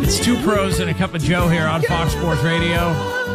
It's Two Pros and a Cup of Joe here on Fox Sports Radio.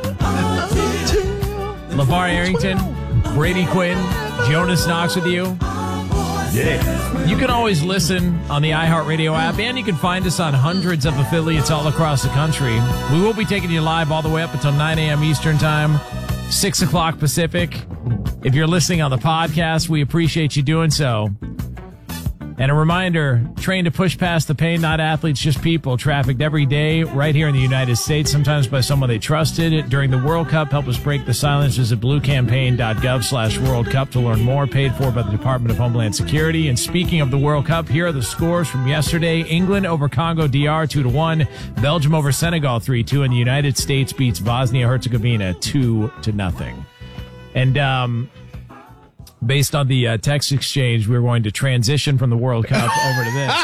LeVar Arrington, Brady Quinn, Jonas Knox with you. Yeah. You can always listen on the iHeartRadio app, and you can find us on hundreds of affiliates all across the country. We will be taking you live all the way up until 9 a.m. Eastern Time, 6 o'clock Pacific. If you're listening on the podcast, we appreciate you doing so. And a reminder, train to push past the pain, not athletes, just people, trafficked every day right here in the United States, sometimes by someone they trusted. During the World Cup, help us break the silence. Visit bluecampaign.gov/World Cup to learn more, paid for by the Department of Homeland Security. And speaking of the World Cup, here are the scores from yesterday. England over Congo DR 2-1, Belgium over Senegal 3-2, and the United States beats Bosnia-Herzegovina 2-0. And, based on the text exchange, we're going to transition from the World Cup over to this.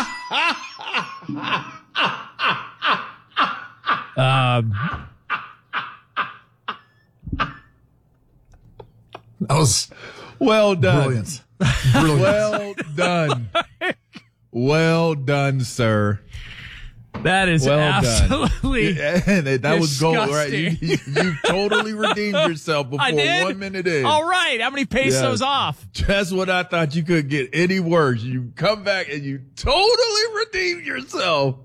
That was well done. Brilliant. Well done. Well done, sir. That is well absolutely done. That was gold, right? disgusting. You totally redeemed yourself before I did? 1 minute in. All right. How many pesos off? Just when I thought you couldn't get any worse. You come back and you totally redeemed yourself.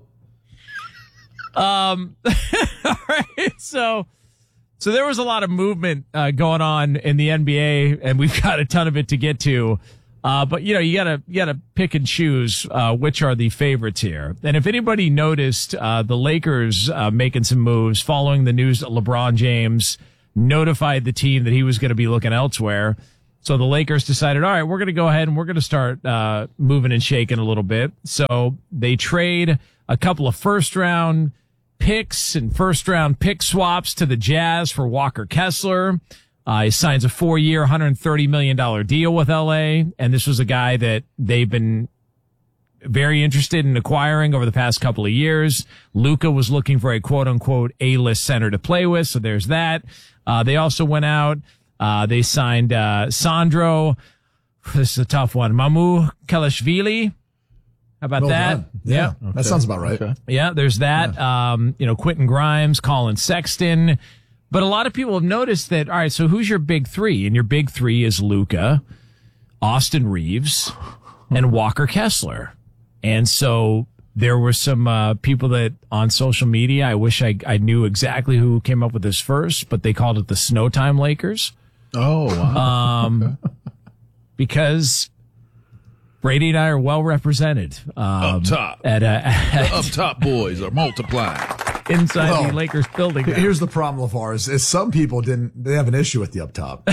All right. So there was a lot of movement going on in the NBA, and we've got a ton of it to get to. But you gotta pick and choose, which are the favorites here. And if anybody noticed, the Lakers, making some moves following the news that LeBron James notified the team that he was going to be looking elsewhere. So the Lakers decided, all right, we're going to go ahead and we're going to start, moving and shaking a little bit. So they trade a couple of first round picks and first round pick swaps to the Jazz for Walker Kessler. He signs a 4-year, $130 million deal with LA. And this was a guy that they've been very interested in acquiring over the past couple of years. Luka was looking for a quote unquote A-list center to play with. So there's that. They also went out. They signed, Sandro. This is a tough one. Mamu Kelashvili. How about that? Done. Yeah. Okay. That sounds about right. Okay. Yeah. There's that. Yeah. Quentin Grimes, Colin Sexton. But a lot of people have noticed that, all right, so who's your big three? And your big three is Luka, Austin Reeves, and Walker Kessler. And so there were some people that on social media, I wish I knew exactly who came up with this first, but they called it the Snowtime Lakers. Oh, wow. Because Brady and I are well represented. Up top. The up top boys are multiplying. Inside the Lakers building. Here's the problem, LeVar, is some people they have an issue with the up top.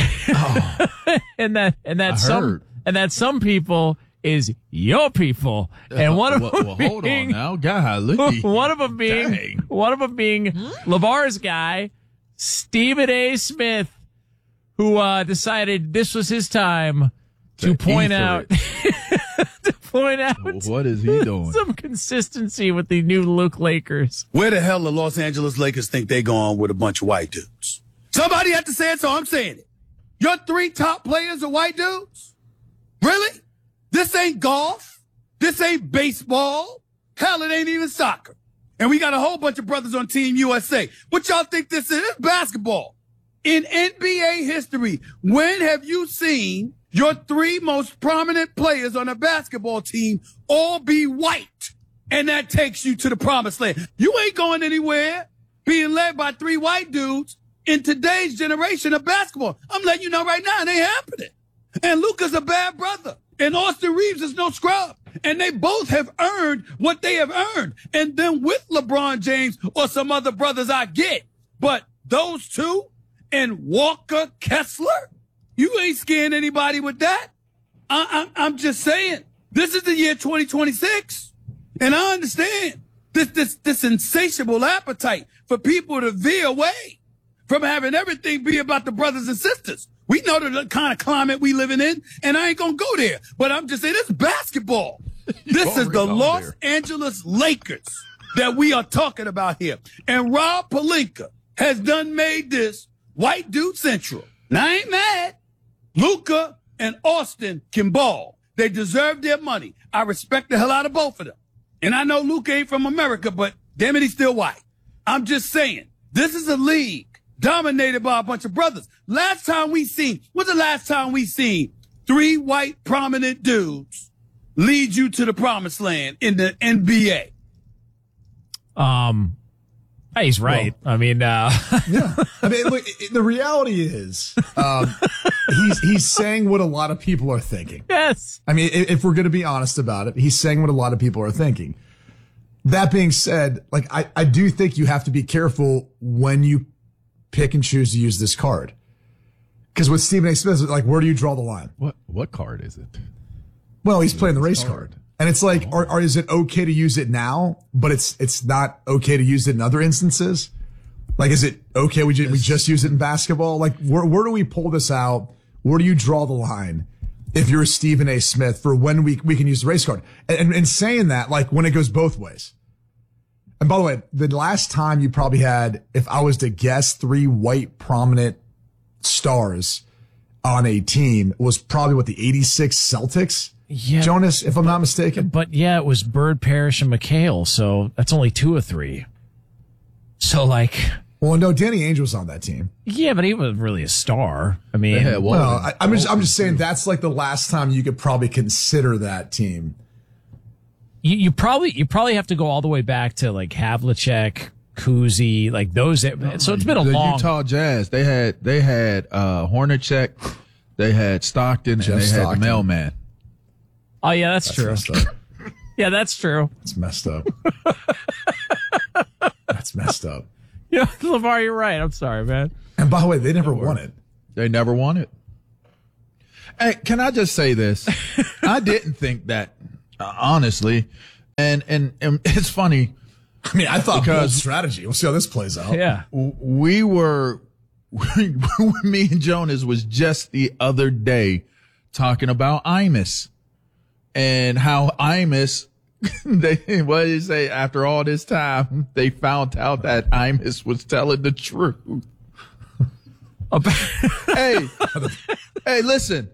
and that some people is your people. And one of them hold on now, golly. One of them being LeVar's guy, Stephen A. Smith, who decided this was his time to point out what is he doing? Some consistency with the new Luke Lakers. Where the hell the Los Angeles Lakers think they going with a bunch of white dudes? Somebody had to say it, so I'm saying it. Your 3 top players are white dudes? Really? This ain't golf. This ain't baseball. Hell, it ain't even soccer. And we got a whole bunch of brothers on Team USA. What y'all think this is? It's basketball. In NBA history, when have you seen your 3 most prominent players on a basketball team all be white? And that takes you to the promised land. You ain't going anywhere being led by 3 white dudes in today's generation of basketball. I'm letting you know right now, it ain't happening. And Luka's a bad brother. And Austin Reeves is no scrub. And they both have earned what they have earned. And then with LeBron James or some other brothers I get. But those 2 and Walker Kessler? You ain't scaring anybody with that. I'm just saying, this is the year 2026. And I understand this insatiable appetite for people to veer away from having everything be about the brothers and sisters. We know the kind of climate we living in, and I ain't gonna go there. But I'm just saying, this is basketball. This is the Los Angeles Lakers that we are talking about here. And Rob Pelinka has done made this white dude central. Now, I ain't mad. Luka and Austin can ball. They deserve their money. I respect the hell out of both of them. And I know Luka ain't from America, but Damn it, he's still white. I'm just saying, this is a league dominated by a bunch of brothers. When's the last time we seen 3 white prominent dudes lead you to the promised land in the NBA? He's right. Well, I mean, yeah. I mean, look, the reality is, he's saying what a lot of people are thinking. yes. I mean, if we're going to be honest about it, he's saying what a lot of people are thinking. That being said, like, I do think you have to be careful when you pick and choose to use this card. Because with Stephen A. Smith, like, where do you draw the line? What card is it? Well, he's playing the race card. And it's like, is it okay to use it now, but it's not okay to use it in other instances? Like, is it okay we just use it in basketball? Like, where do we pull this out? Where do you draw the line if you're Stephen A. Smith for when we can use the race card? And saying that, like, when it goes both ways. And by the way, the last time you probably had, if I was to guess, 3 white prominent stars on a team was probably the 86 Celtics. Yeah. Jonas, if I'm not mistaken. But yeah, it was Bird, Parrish, and McHale, so that's only 2 of 3. So like, Well, no, Danny Ainge was on that team. yeah, but he wasn't really a star. I mean, Well, I'm just saying that's like the last time you could probably consider that team. you probably have to go all the way back to like Havlicek, Kuzi, like those. So it's been a The long. Utah Jazz. They had Hornacek, they had Stockton, Jeff and they had Stockton. the mailman. Oh yeah, that's true. Messed up. Yeah, that's true. It's messed up. That's messed up. Yeah, LeVar, you're right. I'm sorry, man. And by the way, they never won it. They never won it. Hey, can I just say this? I didn't think that, honestly, and it's funny. I mean, I thought Because- bold strategy. We'll see how this plays out. Yeah. Me and Jonas was just the other day talking about Imus and how Imus, what did he say? After all this time, they found out that Imus was telling the truth. Hey, listen,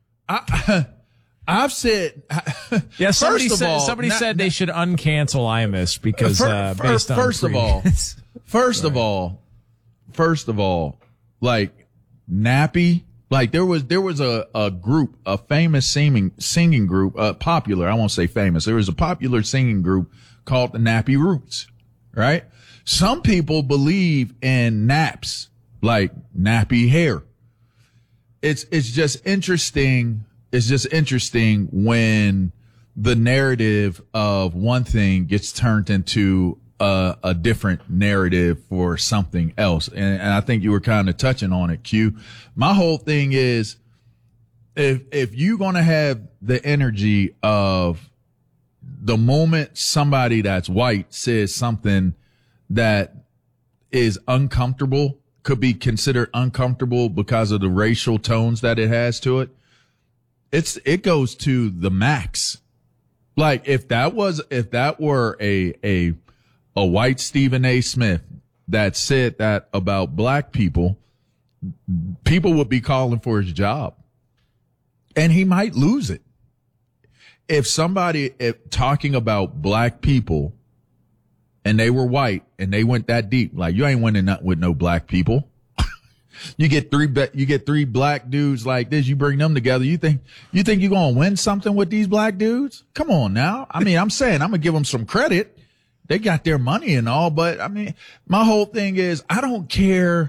I've said, Yeah, somebody first of all, somebody said they should uncancel Imus because based on First of all, like Nappy, like there was a group, a famous singing group, popular. I won't say famous. There was a popular singing group called the Nappy Roots, right? Some people believe in naps, like nappy hair. It's just interesting. It's just interesting when the narrative of one thing gets turned into a different narrative for something else. And I think you were kind of touching on it, Q. My whole thing is if you're going to have the energy of the moment somebody that's white says something that is uncomfortable, could be considered uncomfortable because of the racial tones that it has to it, it goes to the max. Like if that were a white Stephen A. Smith that said that about black people would be calling for his job, and he might lose it. If talking about black people and they were white and they went that deep, like you ain't winning nothing with no black people. You get three black dudes like this. You bring them together. You think you're going to win something with these black dudes? Come on now. I mean, I'm saying I'm going to give them some credit. They got their money and all, but I mean, my whole thing is I don't care.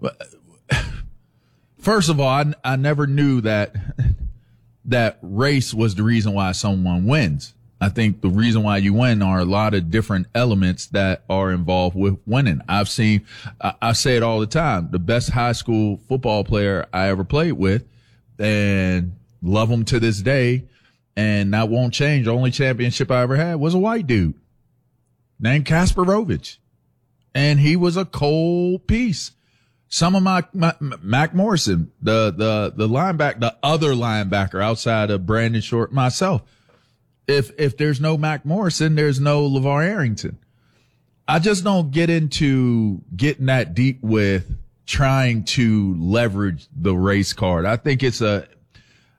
First of all, I never knew that race was the reason why someone wins. I think the reason why you win are a lot of different elements that are involved with winning. I say it all the time. The best high school football player I ever played with, and love him to this day, and that won't change. The only championship I ever had was a white dude named Kasparovich, and he was a cold piece. Some of my Mac Morrison, the linebacker, the other linebacker outside of Brandon Short, myself. If there's no Mac Morrison, there's no LeVar Arrington. I just don't get into getting that deep with trying to leverage the race card. I think it's a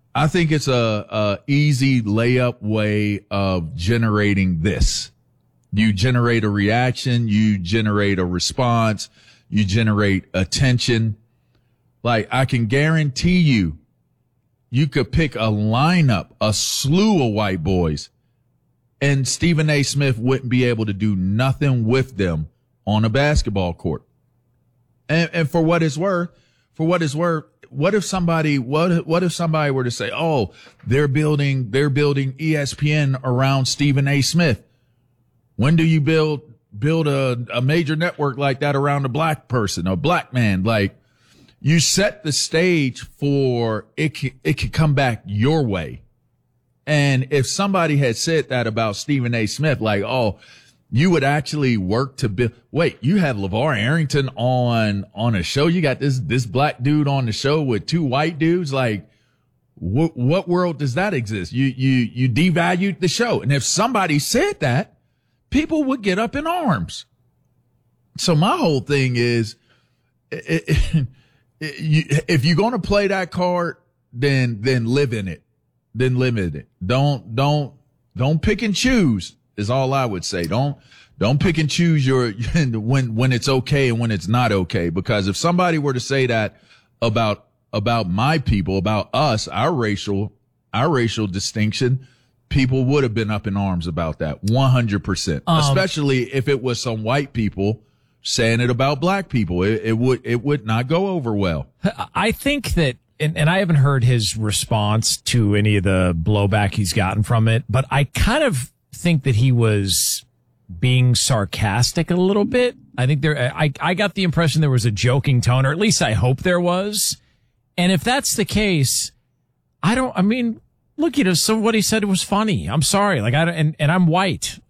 easy layup way of generating this. You generate a reaction, you generate a response, you generate attention. Like, I can guarantee you could pick a lineup, a slew of white boys, and Stephen A. Smith wouldn't be able to do nothing with them on a basketball court. And for what it's worth, what if somebody were to say, oh, they're building ESPN around Stephen A. Smith? When do you build a major network like that around a black person, a black man? Like, you set the stage for it could come back your way. And if somebody had said that about Stephen A. Smith, like, oh, you would actually work to build. Wait, you have LeVar Arrington on a show. You got this black dude on the show with two white dudes. Like, what world does that exist? You devalued the show. And if somebody said that, people would get up in arms. So my whole thing is, if you're going to play that card, then live in it. Then live in it. Don't pick and choose is all I would say. Don't pick and choose when it's okay and when it's not okay. Because if somebody were to say that about my people, about us, our racial distinction, people would have been up in arms about that 100%, especially if it was some white people saying it about black people. It would not go over well. I think that, and I haven't heard his response to any of the blowback he's gotten from it, but I kind of think that he was being sarcastic a little bit. I think I got the impression there was a joking tone, or at least I hope there was. And if that's the case, look, so what he said was funny. I'm sorry. Like, and I'm white.